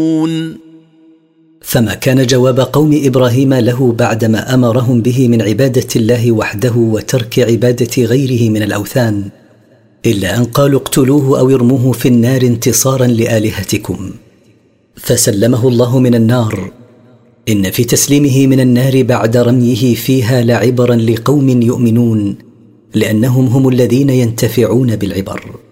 فما كان جواب قوم إبراهيم له بعدما أمرهم به من عبادة الله وحده وترك عبادة غيره من الأوثان إلا أن قالوا اقتلوه أو ارموه في النار انتصارا لآلهتكم، فسلمه الله من النار. إن في تسليمه من النار بعد رميه فيها لعبرا لقوم يؤمنون، لأنهم هم الذين ينتفعون بالعبر.